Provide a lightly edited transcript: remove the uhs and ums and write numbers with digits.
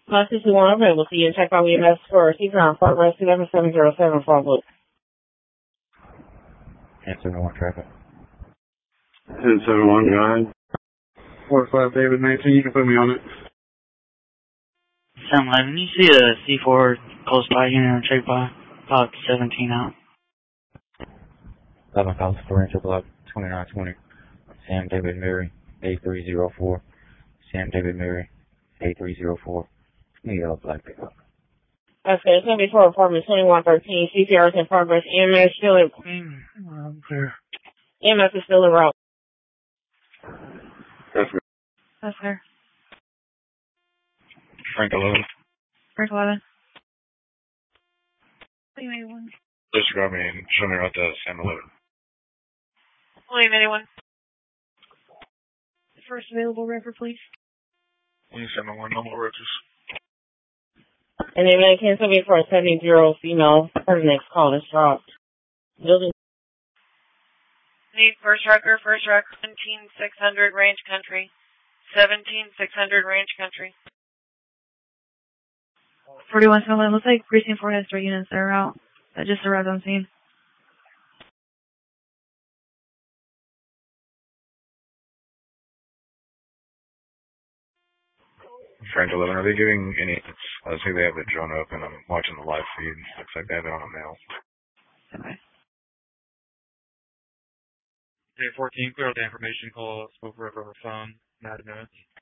Class 221 available. See you and check out EMS for Season Fort West 7707 Front Loop. 1071 traffic. 1071, go ahead. 45 David 19, you can put me on it. 711, you see a C4 close by here and check by block 17 out. 11 calls for enter block 2920. Sam David Mary, A304. Sam David Mary, A304. New York Black pickup. That's good. It's going to be for apartment 2113. CPR is in progress. EMS still in... Clear. EMS is still en route. That's good. That's clear. Frank 11. Frank 11. William 81. Disregard me and show me right to Sam 11. William 81. First available record, please. William 71, no more roaches. And then man can be for a 70-year-old female. Her next call is dropped. Building. Need first record, 17600 range country. 17600 range country. 4171, looks like precinct 4 has 3 units that are out. That just arrived on scene. Frank 11, are they giving any... I see they have the drone open. I'm watching the live feed. Looks like they have it on a mail. Okay. Day 14, clear out the information call. Spoke over phone. 9 minutes.